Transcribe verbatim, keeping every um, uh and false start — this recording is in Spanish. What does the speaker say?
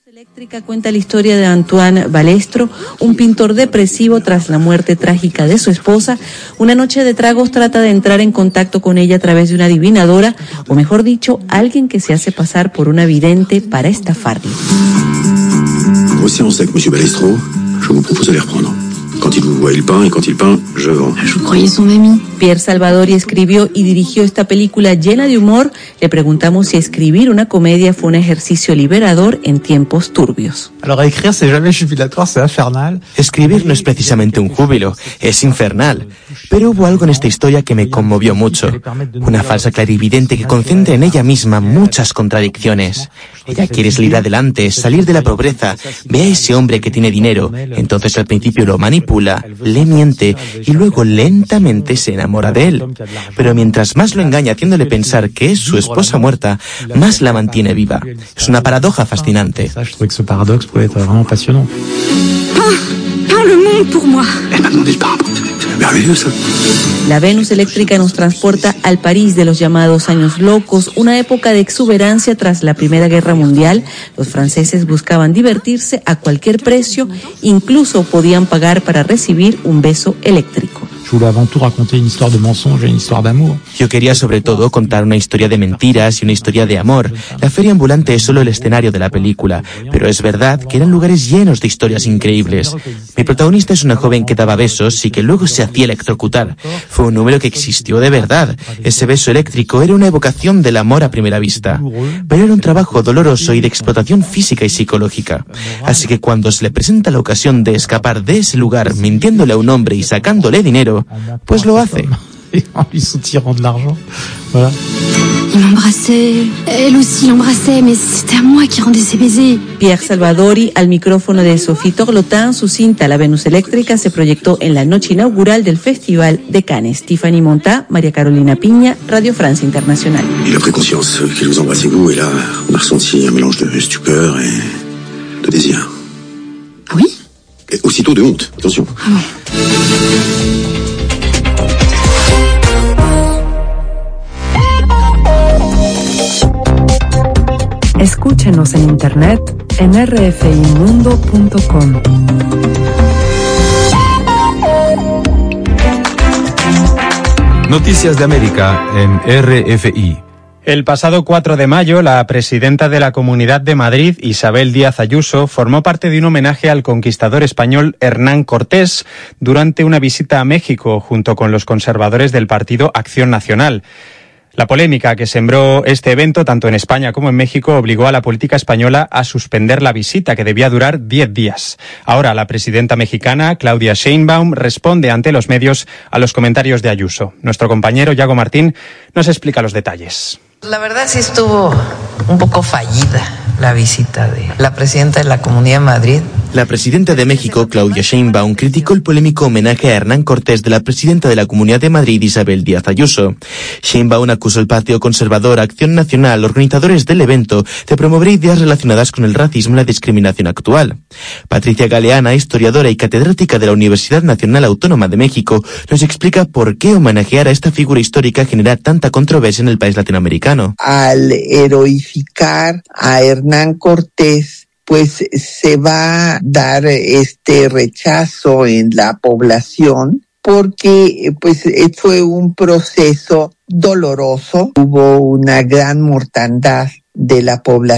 Eléctrica cuenta la historia de Antoine Balestro, un pintor depresivo tras la muerte trágica de su esposa. Una noche de tragos trata de entrar en contacto con ella a través de una adivinadora, o mejor dicho, alguien que se hace pasar por una vidente para estafarle. Aux séances avec monsieur Balestro, je vous propose de les reprendre. Quand il vous voit, il peint, et quand il peint, je vends. Je vous croyais son ami. Pierre Salvadori escribió y dirigió esta película llena de humor. Le preguntamos si escribir una comedia fue un ejercicio liberador en tiempos turbios. Alors, écrire, c'est jamais jubilatoire, c'est infernal. Escribir no es precisamente un júbilo, es infernal. Pero hubo algo en esta historia que me conmovió mucho. Una falsa clarividente que concentra en ella misma muchas contradicciones. Ella quiere salir adelante, salir de la pobreza. Ve a ese hombre que tiene dinero. Entonces al principio lo manipula, le miente y luego lentamente se enamora de él. Pero mientras más lo engaña haciéndole pensar que es su esposa muerta, más la mantiene viva. Es una paradoja fascinante. La Venus Eléctrica nos transporta al París de los llamados años locos, una época de exuberancia tras la Primera Guerra Mundial. Los franceses buscaban divertirse a cualquier precio, incluso podían pagar para recibir un beso eléctrico. Yo quería sobre todo contar una historia de mentiras y una historia de amor. La feria ambulante es solo el escenario de la película, pero es verdad que eran lugares llenos de historias increíbles. Mi protagonista es una joven que daba besos y que luego se hacía electrocutar. Fue un número que existió de verdad. Ese beso eléctrico era una evocación del amor a primera vista. Pero era un trabajo doloroso y de explotación física y psicológica. Así que cuando se le presenta la ocasión de escapar de ese lugar mintiéndole a un hombre y sacándole dinero, pues lo hace. En lui soutirant de l'argent. Voilà. Il m'embrassait, elle aussi l'embrassait, mais c'était à moi qui rendais ses baisers. Pierre Salvadori, al micrófono de Sophie Torlotin. Su cinta La Venus Eléctrica se proyectó en la noche inaugural del Festival de Cannes. Tiffany Montá, María Carolina Piña, Radio Francia Internacional. Il a pris conscience qu'il vous embrassait vous, et là, on a ressenti un mélange de stupeur et de désir. Ah oui? Et aussitôt de honte, attention. Ah bon. Escúchenos en internet en r f i mundo punto com. Noticias de América en R F I. El pasado cuatro de mayo, la presidenta de la Comunidad de Madrid, Isabel Díaz Ayuso, formó parte de un homenaje al conquistador español Hernán Cortés durante una visita a México junto con los conservadores del partido Acción Nacional. La polémica que sembró este evento, tanto en España como en México, obligó a la política española a suspender la visita, que debía durar diez días. Ahora, la presidenta mexicana, Claudia Sheinbaum, responde ante los medios a los comentarios de Ayuso. Nuestro compañero, Yago Martín, nos explica los detalles. La verdad sí estuvo un poco fallida la visita de la presidenta de la Comunidad de Madrid. La presidenta de México, Claudia Sheinbaum, criticó el polémico homenaje a Hernán Cortés de la presidenta de la Comunidad de Madrid, Isabel Díaz Ayuso. Sheinbaum acusó al Partido Conservador, Acción Nacional, organizadores del evento, de promover ideas relacionadas con el racismo y la discriminación actual. Patricia Galeana, historiadora y catedrática de la Universidad Nacional Autónoma de México, nos explica por qué homenajear a esta figura histórica genera tanta controversia en el país latinoamericano. Al heroificar a Hernán Cortés, pues se va a dar este rechazo en la población, porque pues fue un proceso doloroso, hubo una gran mortandad de la población.